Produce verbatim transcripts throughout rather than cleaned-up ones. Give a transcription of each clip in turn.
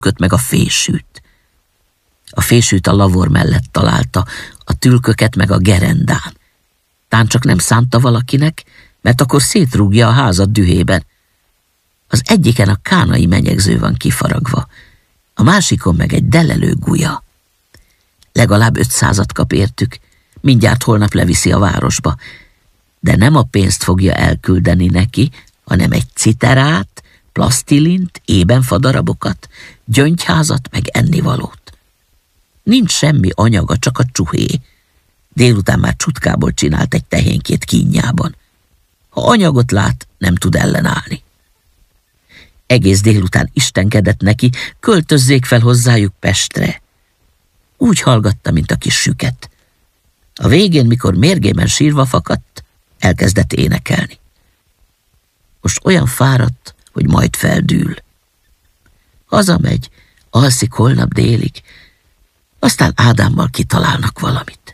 tülköt meg a fésűt. A fésűt a lavor mellett találta, a tülköket meg a gerendán. Tán csak nem szánta valakinek, mert akkor szétrúgja a házat dühében. Az egyiken a kánai menyegző van kifaragva, a másikon meg egy delelő gulya. Legalább ötszázat kap értük, mindjárt holnap leviszi a városba, de nem a pénzt fogja elküldeni neki, hanem egy citerát, plasztilint, ébenfadarabokat, gyöngyházat meg ennivalót. Nincs semmi anyaga, csak a csuhé. Délután már csutkából csinált egy tehénkét kínjában. Ha anyagot lát, nem tud ellenállni. Egész délután istenkedett neki, költözzék fel hozzájuk Pestre. Úgy hallgatta, mint a kis süket. A végén, mikor mérgében sírva fakadt, elkezdett énekelni. Most olyan fáradt, hogy majd feldül. Hazamegy, alszik holnap délig, aztán Ádámmal kitalálnak valamit.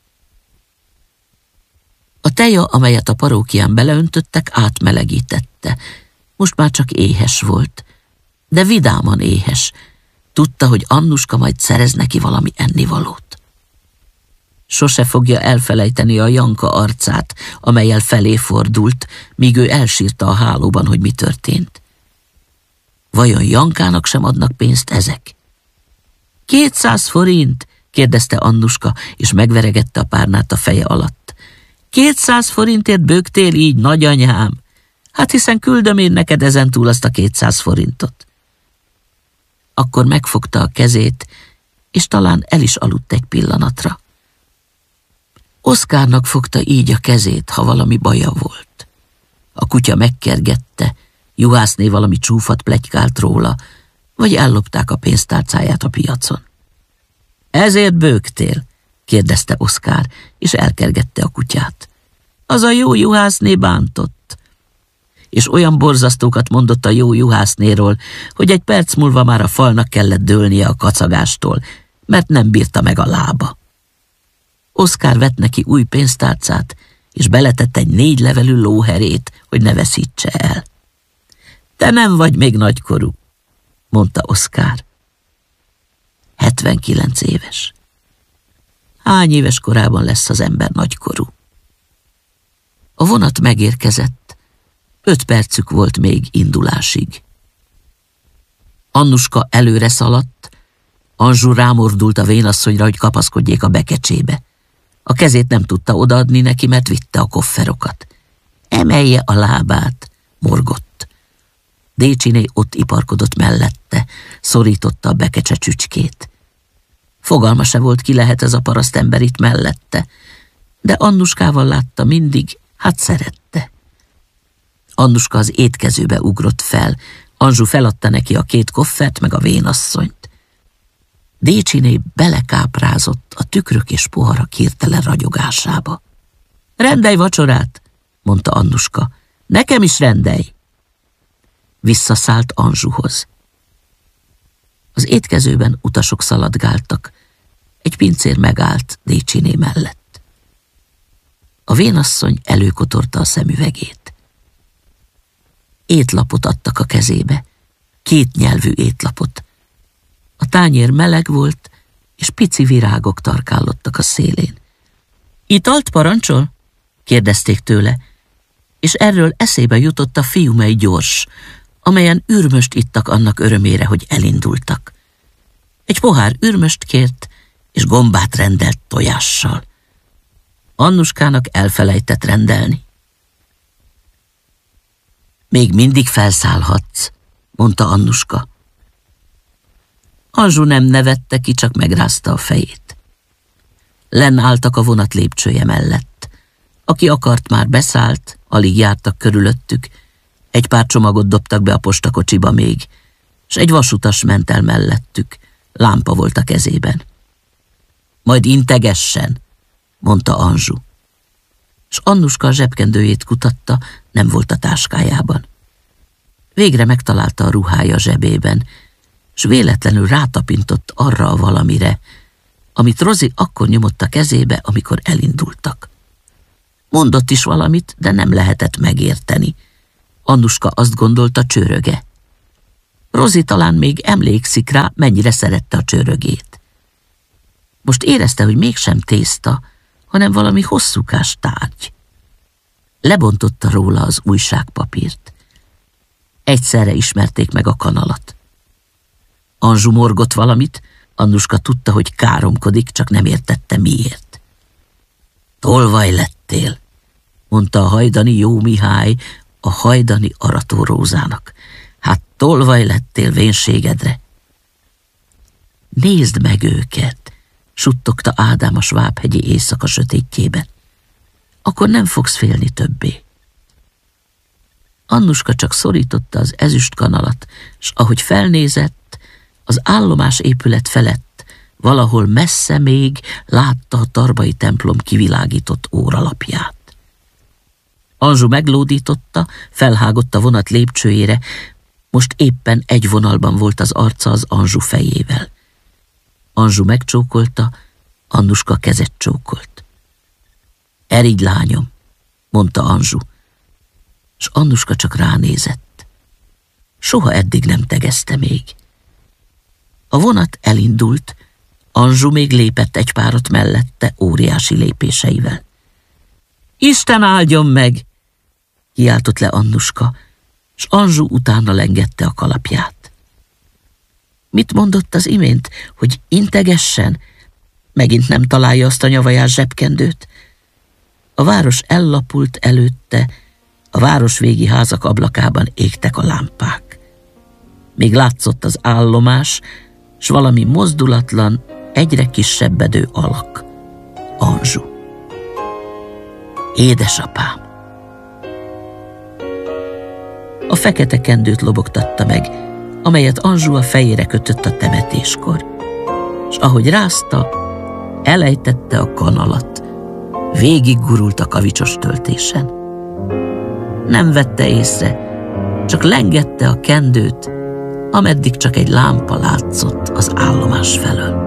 A teja, amelyet a parókián beleöntöttek, átmelegítette. Most már csak éhes volt, de vidáman éhes. Tudta, hogy Annuska majd szerez neki valami ennivalót. Sose fogja elfelejteni a Janka arcát, amellyel felé fordult, míg ő elsírta a hálóban, hogy mi történt. Vajon Jankának sem adnak pénzt ezek? Kétszáz forint? Kérdezte Annuska, és megveregette a párnát a feje alatt. Kétszáz forintért bögtél így, nagyanyám? Hát hiszen küldöm én neked ezentúl azt a kétszáz forintot. Akkor megfogta a kezét, és talán el is aludt egy pillanatra. Oszkárnak fogta így a kezét, ha valami baja volt. A kutya megkergette, juhászné valami csúfat pletykált róla, vagy ellopták a pénztárcáját a piacon. Ezért bőgtél? Kérdezte Oszkár, és elkergette a kutyát. Az a jó juhászné bántott. És olyan borzasztókat mondott a jó juhásznéról, hogy egy perc múlva már a falnak kellett dőlnie a kacagástól, mert nem bírta meg a lába. Oszkár vett neki új pénztárcát, és beletett egy négy levelű lóherét, hogy ne veszítse el. Te nem vagy még nagykorú, mondta Oszkár. hetvenkilenc éves. Hány éves korában lesz az ember nagykorú? A vonat megérkezett. Öt percük volt még indulásig. Annuska előre szaladt, Anzsú rámordult a vénasszonyra, hogy kapaszkodjék a bekecsébe. A kezét nem tudta odaadni neki, mert vitte a kofferokat. Emelje a lábát, morgott. Décsiné ott iparkodott mellette, szorította a bekecse csücskét. Fogalma se volt, ki lehet ez a parasztember itt mellette, de Annuskával látta mindig, hát szerette. Annuska az étkezőbe ugrott fel, Anzsú feladta neki a két koffert meg a vénasszonyt. Décsiné belekáprázott a tükrök és poharak hirtelen ragyogásába. Rendelj vacsorát, mondta Annuska. Nekem is rendelj. Visszaszállt Anzsúhoz. Az étkezőben utasok szaladgáltak. Egy pincér megállt Décsiné mellett. A vénasszony előkotorta a szemüvegét. Étlapot adtak a kezébe. Két nyelvű étlapot. A tányér meleg volt, és pici virágok tarkállottak a szélén. Italt parancsol? Kérdezték tőle, és erről eszébe jutott a fiumei gyors, amelyen ürmöst ittak annak örömére, hogy elindultak. Egy pohár ürmöst kért, és gombát rendelt tojással. Annuskának elfelejtett rendelni. Még mindig felszállhatsz, mondta Annuska. Anzsú nem nevette ki, csak megrázta a fejét. Lenn álltak a vonat lépcsője mellett. Aki akart, már beszállt, alig jártak körülöttük, egy pár csomagot dobtak be a postakocsiba még, s egy vasutas ment el mellettük, lámpa volt a kezében. Majd integessen, mondta Anzsú. S Annuska a zsebkendőjét kutatta, nem volt a táskájában. Végre megtalálta a ruhája zsebében, s véletlenül rátapintott arra a valamire, amit Rozi akkor nyomott a kezébe, amikor elindultak. Mondott is valamit, de nem lehetett megérteni. Annuska azt gondolta, csöröge. Rozi talán még emlékszik rá, mennyire szerette a csőrögét. Most érezte, hogy mégsem tészta, hanem valami hosszúkás tárgy. Lebontotta róla az újságpapírt. Egyszerre ismerték meg a kanalat. Anzsu morgott valamit, Annuska tudta, hogy káromkodik, csak nem értette miért. Tolvaj lettél, mondta a hajdani Jó Mihály a hajdani Arató Rózának. Hát tolvaj lettél vénségedre. Nézd meg őket, suttogta Ádám a svábhegyi éjszaka sötétjében. Akkor nem fogsz félni többé. Annuska csak szorította az ezüst kanalat, s ahogy felnézett, az állomás épület felett, valahol messze még látta a tarbai templom kivilágított óralapját. Anzsu meglódította, felhágott a vonat lépcsőjére, most éppen egy vonalban volt az arca az Anzsu fejével. Anzsu megcsókolta, Annuska kezet csókolt. Erigy, lányom, mondta Anzsu, s Annuska csak ránézett. Soha eddig nem tegezte még. A vonat elindult, Anzsu még lépett egy párat mellette óriási lépéseivel. Isten áldjon meg! Kiáltott le Annuska, s Anzsu utána lengette a kalapját. Mit mondott az imént, hogy integessen? Megint nem találja azt a nyavajás zsebkendőt? A város ellapult előtte, a városvégi házak ablakában égtek a lámpák. Még látszott az állomás, s valami mozdulatlan, egyre kisebbedő alak. Anzsu. Édesapám! A fekete kendőt lobogtatta meg, amelyet Anzsu a fejére kötött a temetéskor, s ahogy rázta, elejtette a kanalat, végig gurult a kavicsos töltésen. Nem vette észre, csak lengette a kendőt, ameddig csak egy lámpa látszott az állomás felől.